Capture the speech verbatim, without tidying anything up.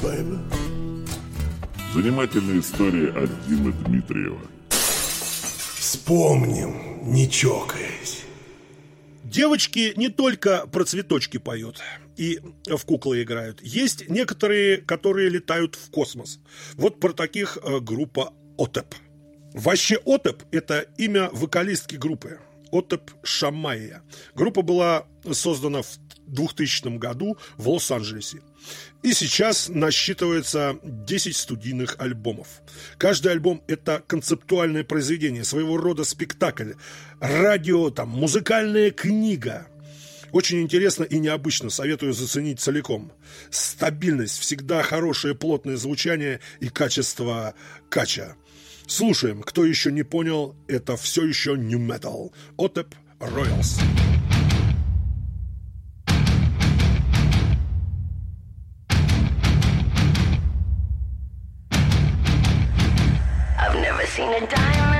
Занимательная история от Димы Дмитриева. Вспомним, не чокаясь. Девочки не только про цветочки поют и в куклы играют. Есть некоторые, которые летают в космос. Вот про таких группа Отеп. Вообще Отеп – это имя вокалистки группы. Отеп Шамайя. Группа была создана в двухтысячном году в Лос-Анджелесе. И сейчас насчитывается десять студийных альбомов. Каждый альбом – это концептуальное произведение, своего рода спектакль, радио, там, музыкальная книга. Очень интересно и необычно, советую заценить целиком. Стабильность, всегда хорошее плотное звучание и качество кача. Слушаем, кто еще не понял, это все еще New Metal. Отеп Royals. I've never seen a diamond